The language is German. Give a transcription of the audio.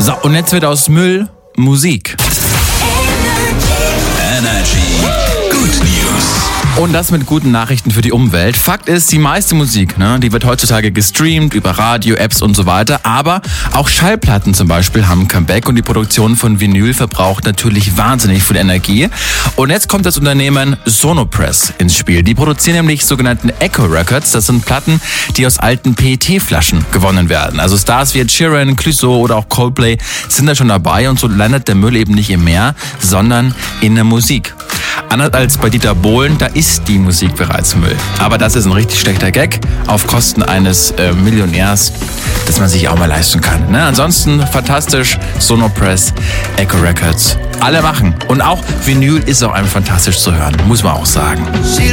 So, und jetzt wird aus Müll Musik. Energy. Good News. Und das mit guten Nachrichten für die Umwelt. Fakt ist, die meiste Musik, die wird heutzutage gestreamt über Radio, Apps und so weiter. Aber auch Schallplatten zum Beispiel haben ein Comeback und die Produktion von Vinyl verbraucht natürlich wahnsinnig viel Energie. Und jetzt kommt das Unternehmen Sonopress ins Spiel. Die produzieren nämlich sogenannten Echo Records. Das sind Platten, die aus alten PET-Flaschen gewonnen werden. Also Stars wie Ed Sheeran, Clouseau oder auch Coldplay sind da schon dabei. Und so landet der Müll eben nicht im Meer, sondern in der Musik. Anders als bei Dieter Bohlen, da ist die Musik bereits Müll. Aber das ist ein richtig schlechter Gag auf Kosten eines Millionärs, das man sich auch mal leisten kann. Ansonsten fantastisch, Sonopress, Echo Records, alle machen. Und auch Vinyl ist auch einfach fantastisch zu hören, muss man auch sagen.